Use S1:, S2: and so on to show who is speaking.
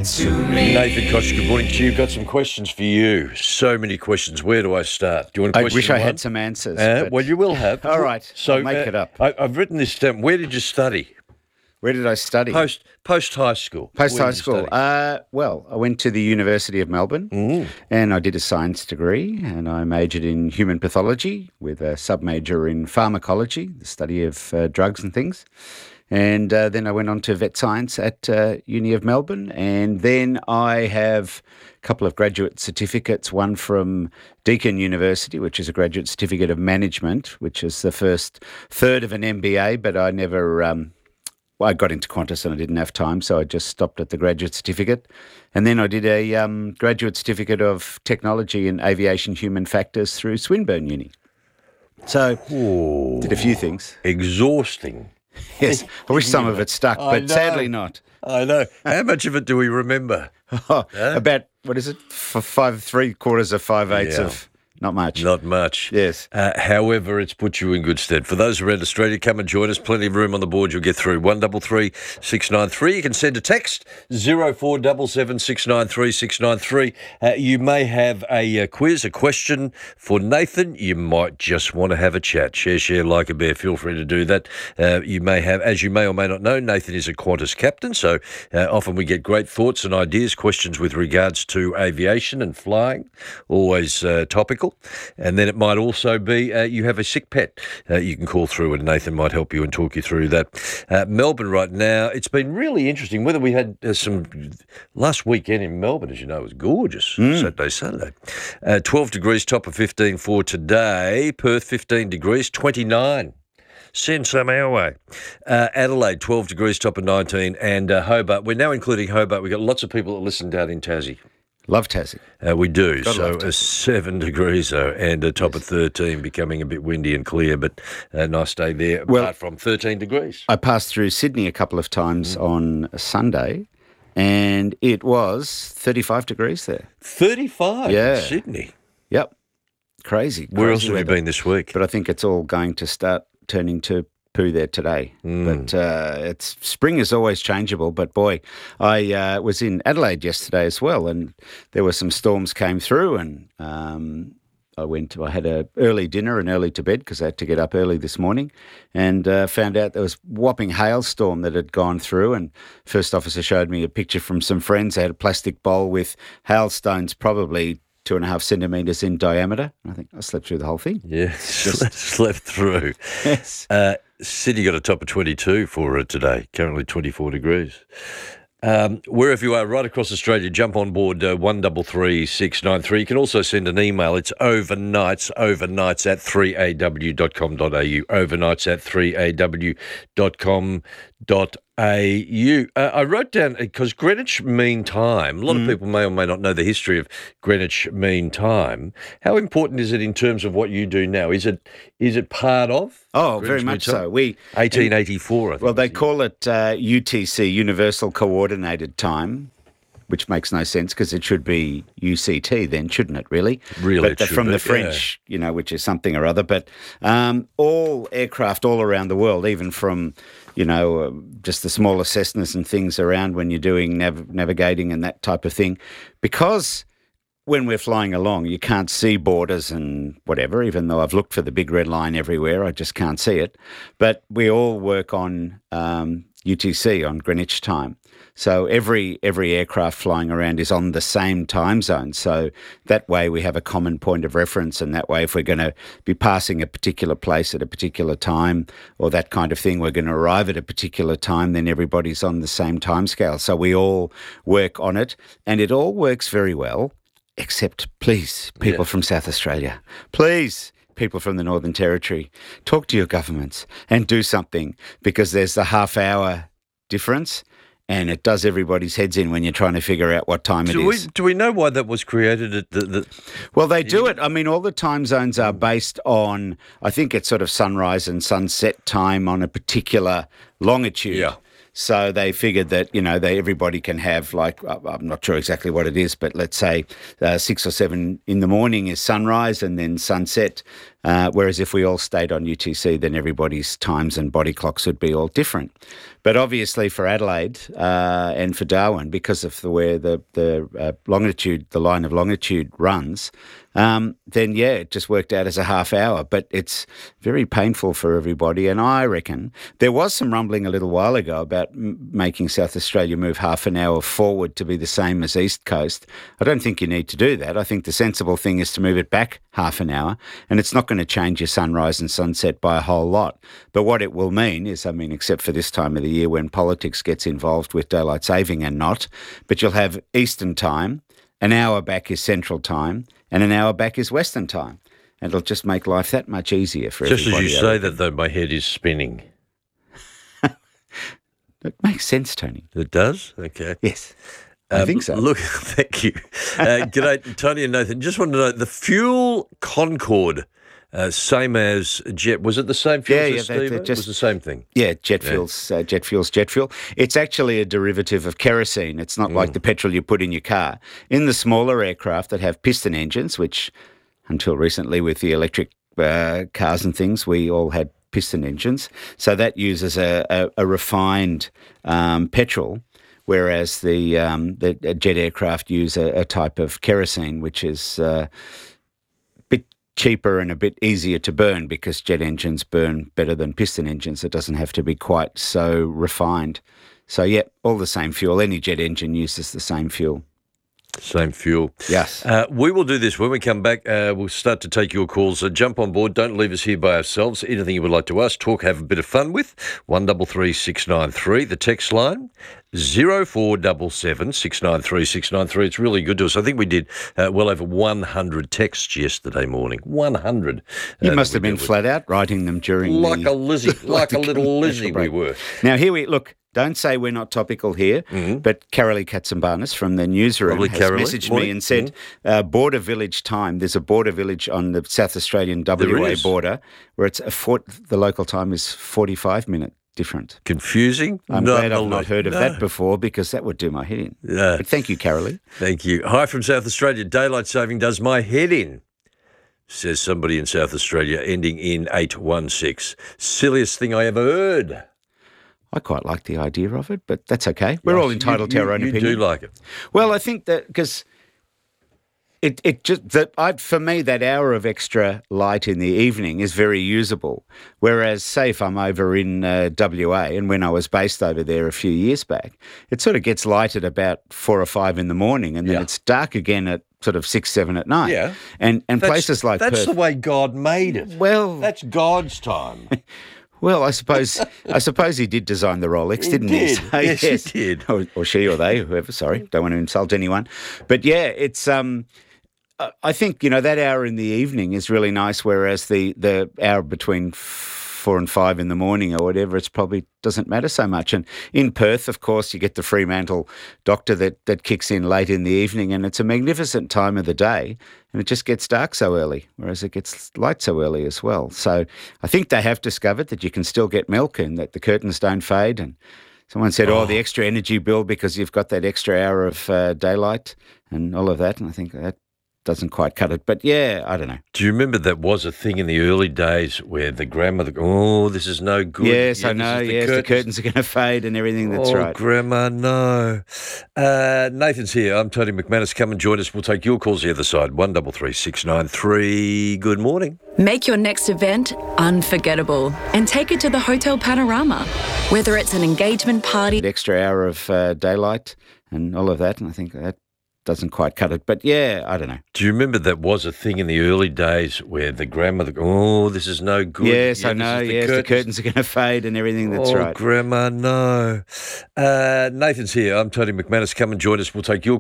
S1: to me.
S2: Nathan Koch, good morning to you. Got some questions for you. So many questions. Where do I start? Do you want to question
S3: I wish I
S2: one?
S3: had some answers.
S2: Well, you will have.
S3: All right,
S2: So
S3: I'll make it up.
S2: I've written this down. Where did you study?
S3: Where did I study?
S2: Post high school.
S3: Post
S2: Where
S3: high
S2: did you
S3: school.
S2: study?
S3: Well, I went to the University of Melbourne and I did a science degree and I majored in human pathology with a sub-major in pharmacology, the study of drugs and things. And then I went on to vet science at Uni of Melbourne. And then I have a couple of graduate certificates, one from Deakin University, which is a graduate certificate of management, which is the first third of an MBA, but I never... I got into Qantas and I didn't have time, so I just stopped at the graduate certificate. And then I did a graduate certificate of technology in aviation human factors through Swinburne Uni. So did a few things.
S2: Exhausting.
S3: Yes, I wish some of it stuck,
S2: I
S3: but
S2: know.
S3: sadly not.
S2: I know. How much of it do we remember?
S3: About, what is it, 3/4 of 5/8
S2: Yeah.
S3: of... Not much.
S2: Not much.
S3: Yes.
S2: However, it's put you in good stead. For those around Australia, come and join us. Plenty of room on the board. You'll get through. 133 693. You can send a text 0477 693 693. You may have a quiz, a question for Nathan. You might just want to have a chat. Share, like a bear. Feel free to do that. You may have, as you may or may not know, Nathan is a Qantas captain. So often we get great thoughts and ideas, questions with regards to aviation and flying. Always topical. And then it might also be you have a sick pet. You can call through and Nathan might help you and talk you through that. Melbourne right now, it's been really interesting. Whether we had some last weekend in Melbourne, as you know, was gorgeous. Saturday, Sunday. 12 degrees, top of 15 for today. Perth, 15 degrees, 29. Send some our way. Adelaide, 12 degrees, top of 19. And Hobart, we're now including Hobart. We've got lots of people that listen down in Tassie.
S3: Love Tassie.
S2: We do.
S3: Gotta
S2: So
S3: love Tassie.
S2: 7 degrees and a top of 13, becoming a bit windy and clear, but a nice day there,
S3: Well,
S2: apart from 13 degrees.
S3: I passed through Sydney a couple of times on a Sunday, and it was 35 degrees there.
S2: 35
S3: Yeah.
S2: in Sydney.
S3: Yep. Crazy.
S2: Where else
S3: crazy
S2: have you
S3: weather.
S2: been this week?
S3: But I think it's all going to start turning to poo there today. But it's spring is always changeable. But boy, I was in Adelaide yesterday as well, and there were some storms came through, and I had a early dinner and early to bed because I had to get up early this morning, and found out there was whopping hailstorm that had gone through. And first officer showed me a picture from some friends. They had a plastic bowl with hailstones, probably 2.5 centimetres in diameter. I think I slept through the whole thing.
S2: Yeah, slept through.
S3: Yes.
S2: Sydney got a top of 22 for today, currently 24 degrees. Wherever you are, right across Australia, jump on board 133 693. You can also send an email. It's overnights at 3aw.com.au, overnights at 3aw.com.au. I wrote down, because Greenwich Mean Time, a lot of people may or may not know the history of Greenwich Mean Time. How important is it in terms of what you do now? Is it part of?
S3: Oh,
S2: Greenwich
S3: very
S2: Mean
S3: much
S2: Time?
S3: so.
S2: 1884, I think.
S3: Well, they call it UTC, Universal Coordinated Time, which makes no sense because it should be UCT then, shouldn't it, really?
S2: Really,
S3: but
S2: it should
S3: from
S2: be,
S3: the French, which is something or other. But all aircraft all around the world, even from, just the smaller Cessnas and things around when you're doing navigating and that type of thing, because when we're flying along, you can't see borders and whatever, even though I've looked for the big red line everywhere, I just can't see it. But we all work on UTC, on Greenwich time. So every aircraft flying around is on the same time zone. So that way we have a common point of reference, and that way if we're going to be passing a particular place at a particular time or that kind of thing, we're going to arrive at a particular time, then everybody's on the same time scale. So we all work on it, and it all works very well, except, please, people from South Australia, please, people from the Northern Territory, talk to your governments and do something, because there's the half-hour difference, and it does everybody's heads in when you're trying to figure out what time it is.
S2: Do we know why that was created?
S3: Well, they do it. I mean, all the time zones are based on, I think it's sort of sunrise and sunset time on a particular longitude.
S2: Yeah.
S3: So they figured that, everybody can have, like, I'm not sure exactly what it is, but let's say 6 or 7 in the morning is sunrise and then sunset. Whereas if we all stayed on UTC, then everybody's times and body clocks would be all different. But obviously for Adelaide and for Darwin, because of where the longitude, the line of longitude runs, then it just worked out as a half hour. But it's very painful for everybody. And I reckon there was some rumbling a little while ago about making South Australia move half an hour forward to be the same as East Coast. I don't think you need to do that. I think the sensible thing is to move it back half an hour, and it's not going to change your sunrise and sunset by a whole lot. But what it will mean is, except for this time of the year when politics gets involved with daylight saving and not, but you'll have Eastern time, an hour back is Central time, and an hour back is Western time. And it'll just make life that much easier for everybody.
S2: Just as you say that, though, my head is spinning.
S3: It makes sense, Tony.
S2: It does? Okay.
S3: Yes. I think so.
S2: Look, thank you. G'day, Tony and Nathan. Just wanted to know, the fuel Concorde, same as jet, was it the same fuel as Steve? It was the same thing?
S3: Yeah, jet fuel's jet fuel. It's actually a derivative of kerosene. It's not like the petrol you put in your car. In the smaller aircraft that have piston engines, which until recently with the electric cars and things, we all had piston engines. So that uses a refined petrol, whereas the jet aircraft use a type of kerosene, which is a bit cheaper and a bit easier to burn because jet engines burn better than piston engines. It doesn't have to be quite so refined. So, all the same fuel. Any jet engine uses the same fuel.
S2: Same fuel.
S3: Yes.
S2: We will do this. When we come back, we'll start to take your calls. So jump on board. Don't leave us here by ourselves. Anything you would like to ask, talk, have a bit of fun with, 133 693. The text line, 0477 693 693. It's really good to us. I think we did well over 100 texts yesterday morning. 100.
S3: You must have been flat out writing them during
S2: like a Lizzie, like a little Lizzie we were.
S3: Now, here we look. Don't say we're not topical here, but Carolee Katsambanis from the newsroom has messaged me and said, Border Village time. There's a border village on the South Australian WA border where it's the local time is 45-minute different.
S2: Confusing?
S3: I'm glad I've not heard of that before because that would do my head in. But thank you, Carolee.
S2: Thank you. Hi from South Australia. Daylight saving does my head in, says somebody in South Australia, ending in 816. Silliest thing I ever heard.
S3: I quite like the idea of it, but that's okay. We're all entitled to our own opinion.
S2: You do like it.
S3: Well, I think that because for me, that hour of extra light in the evening is very usable. Whereas, say, if I'm over in WA, and when I was based over there a few years back, it sort of gets light at about 4 or 5 in the morning, and then it's dark again at sort of 6, 7 at night.
S2: Yeah.
S3: And places like Perth.
S2: That's the way God made it.
S3: Well,
S2: that's God's time.
S3: Well, I suppose he did design the Rolex, didn't he?
S2: So, yes, he did.
S3: Or she or they, whoever, sorry. Don't want to insult anyone. But, it's I think, that hour in the evening is really nice, whereas the hour between 4 and 5 in the morning or whatever, it's probably doesn't matter so much. And in Perth, of course, you get the Fremantle doctor that kicks in late in the evening, and it's a magnificent time of the day, and it just gets dark so early, whereas it gets light so early as well. So I think they have discovered that you can still get milk and that the curtains don't fade. And someone said, the extra energy bill because you've got that extra hour of daylight and all of that. And I think that doesn't quite cut it. But, I don't know.
S2: Do you remember that was a thing in the early days where the grandmother, this is no good.
S3: Yes, I know. Yes, the curtains are going to fade and everything. That's right.
S2: Grandma, no. Nathan's here. I'm Tony McManus. Come and join us. We'll take your calls the other side. 133 693. Good morning.
S1: Make your next event unforgettable and take it to the Hotel Panorama. Whether it's an engagement party,
S3: extra hour of daylight and all of that. And I think that doesn't quite cut it. But, I don't know.
S2: Do you remember that was a thing in the early days where the grandmother, this is no good.
S3: Yes, I know. Yes, the curtains are going to fade and everything. That's right.
S2: Grandma, no. Nathan's here. I'm Tony McManus. Come and join us. We'll take your